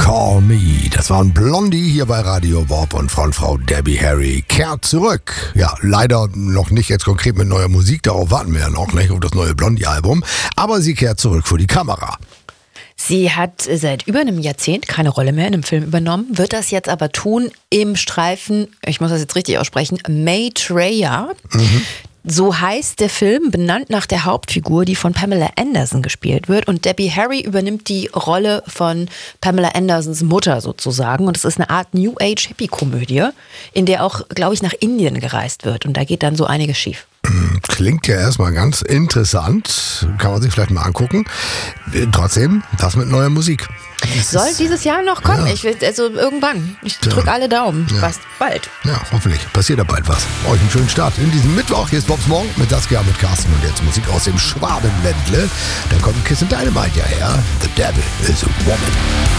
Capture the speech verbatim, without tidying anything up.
Call Me. Das waren Blondie hier bei Radio Warp und von Frau Debbie Harry kehrt zurück. Ja, leider noch nicht jetzt konkret mit neuer Musik, darauf warten wir ja noch, nicht auf das neue Blondie-Album. Aber sie kehrt zurück vor die Kamera. Sie hat seit über einem Jahrzehnt keine Rolle mehr in einem Film übernommen, wird das jetzt aber tun im Streifen, ich muss das jetzt richtig aussprechen, Maitreya. Mhm. So heißt der Film, benannt nach der Hauptfigur, die von Pamela Anderson gespielt wird. Und Debbie Harry übernimmt die Rolle von Pamela Andersons Mutter sozusagen. Und es ist eine Art New Age Hippie-Komödie, in der auch, glaube ich, nach Indien gereist wird. Und da geht dann so einiges schief. Klingt ja erstmal ganz interessant. Kann man sich vielleicht mal angucken. Trotzdem, das mit neuer Musik. Das soll dieses Jahr noch kommen. Ja. Ich will, also irgendwann. Ich drücke ja. alle Daumen. Ja. Fast bald. Ja, hoffentlich. Passiert da bald was. Euch einen schönen Start in diesem Mittwoch. Hier ist Bobs Morgen mit Saskia, mit Carsten und jetzt Musik aus dem Schwabenländle. Dann kommt Kiss and Dynamite ja her. The Devil is a Woman.